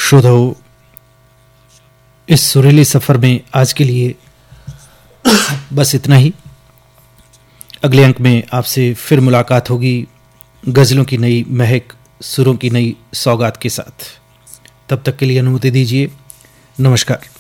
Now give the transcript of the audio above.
श्रोताओं, इस सुरीली सफर में आज के लिए बस इतना ही। अगले अंक में आपसे फिर मुलाकात होगी गजलों की नई महक, सुरों की नई सौगात के साथ। तब तक के लिए अनुमति दीजिए। नमस्कार।